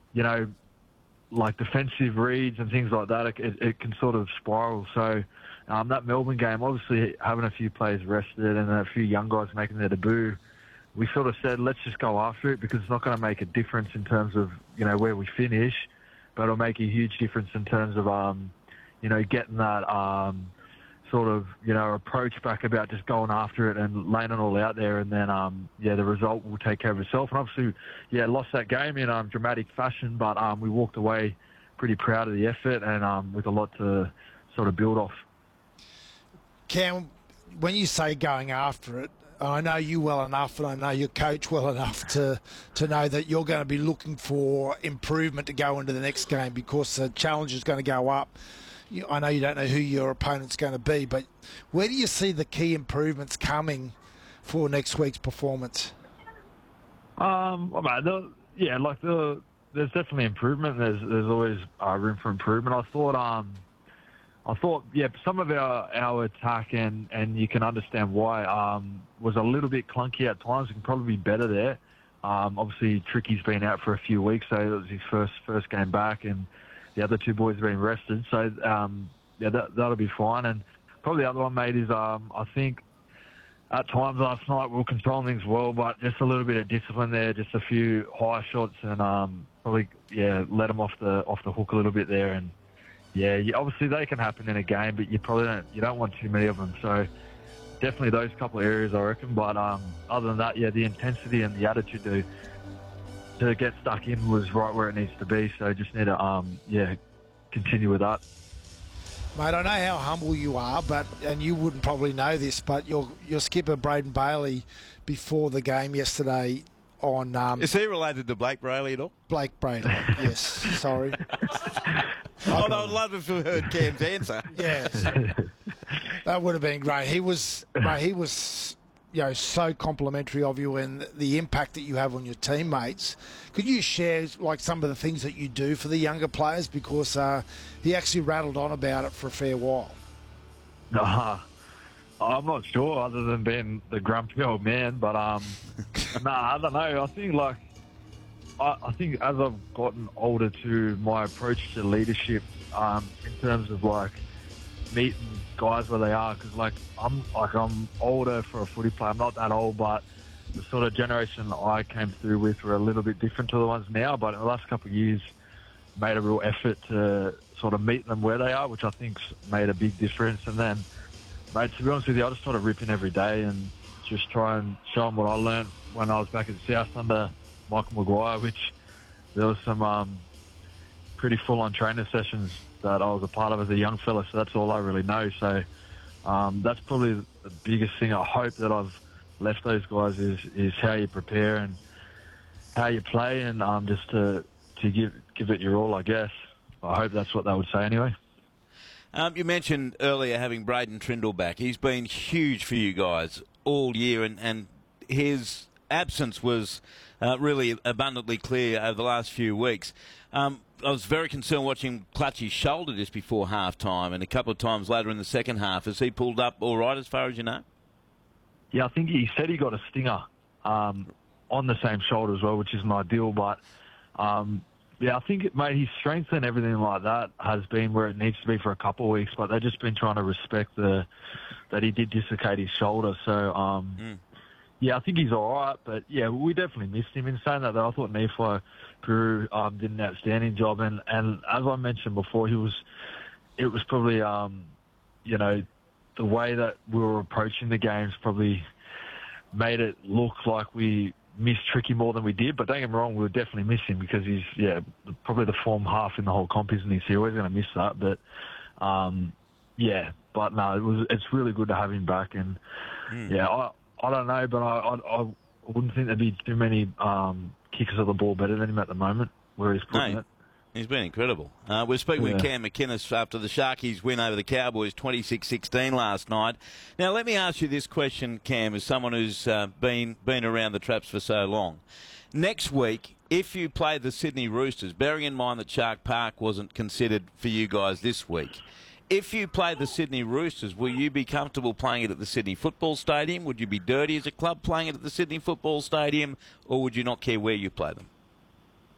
you know, like defensive reads and things like that, it can sort of spiral. So that Melbourne game, obviously having a few players rested and a few young guys making their debut, we sort of said, let's just go after it because it's not going to make a difference in terms of, you know, where we finish, but it'll make a huge difference in terms of, you know, getting that sort of, you know, approach back about just going after it and laying it all out there. And then, yeah, the result will take care of itself. And obviously, yeah, lost that game in dramatic fashion, but we walked away pretty proud of the effort and with a lot to sort of build off. Cam, when you say going after it, I know you well enough and I know your coach well enough to know that you're going to be looking for improvement to go into the next game because the challenge is going to go up. I know you don't know who your opponent's going to be, but where do you see the key improvements coming for next week's performance? Well, mate, there's definitely improvement. There's always room for improvement. I thought, yeah, some of our attack, and you can understand why, was a little bit clunky at times. It can probably be better there. Obviously, Tricky's been out for a few weeks, so it was his first game back, and the other two boys have been rested. So, yeah, that'll be fine. And probably the other one, mate, is I think at times last night we were controlling things well, but just a little bit of discipline there, just a few high shots, and probably, yeah, let them off the hook a little bit there. And yeah, obviously they can happen in a game, but you don't want too many of them. So definitely those couple of areas, I reckon. But other than that, yeah, the intensity and the attitude to get stuck in was right where it needs to be. So just need to yeah, continue with that. Mate, I know how humble you are, and you wouldn't probably know this, but your skipper Braden Bailey before the game yesterday on is he related to Blake Brayley at all? Blake Brayley, yes. Sorry. I'd love to have heard Cam's answer. Yes, that would have been great. He was, mate, you know, so complimentary of you and the impact that you have on your teammates. Could you share like some of the things that you do for the younger players, because he actually rattled on about it for a fair while? I'm not sure, other than being the grumpy old man, but I don't know. I think as I've gotten older too, my approach to leadership, in terms of like meeting guys where they are, because I'm older for a footy player. I'm not that old, but the sort of generation that I came through with were a little bit different to the ones now. But in the last couple of years, made a real effort to sort of meet them where they are, which I think's made a big difference. And then, mate, to be honest with you, I just try to rip in every day and just try and show them what I learned when I was back at South under Michael Maguire, which there was some pretty full-on training sessions that I was a part of as a young fella, so that's all I really know. So that's probably the biggest thing I hope that I've left those guys is how you prepare and how you play, and just to give it your all, I guess. I hope that's what they would say anyway. You mentioned earlier having Braden Trindle back. He's been huge for you guys all year, and his absence was really abundantly clear over the last few weeks. I was very concerned watching Clutchy's shoulder just before half-time, and a couple of times later in the second half. Has he pulled up all right as far as you know? Yeah, I think he said he got a stinger on the same shoulder as well, which isn't ideal. But, yeah, I think, mate, his strength and everything like that has been where it needs to be for a couple of weeks, but they've just been trying to respect that he did dislocate his shoulder. So, yeah, I think he's all right. But, yeah, we definitely missed him. In saying that, though, I thought Nephi Peru did an outstanding job. And as I mentioned before, it was probably, you know, the way that we were approaching the games probably made it look like we missed Tricky more than we did. But don't get me wrong, we were definitely missing because he's, yeah, probably the form half in the whole comp, isn't he? So you're always going to miss that. But, yeah, but no, it's really good to have him back. And, yeah, I don't know, but I wouldn't think there'd be too many kickers of the ball better than him at the moment, where he's putting it. He's been incredible. We're speaking with Cam McInnes after the Sharkies win over the Cowboys 26-16 last night. Now, let me ask you this question, Cam, as someone who's been around the traps for so long. Next week, if you play the Sydney Roosters, bearing in mind that Shark Park wasn't considered for you guys this week, if you play the Sydney Roosters, will you be comfortable playing it at the Sydney Football Stadium? Would you be dirty as a club playing it at the Sydney Football Stadium, or would you not care where you play them?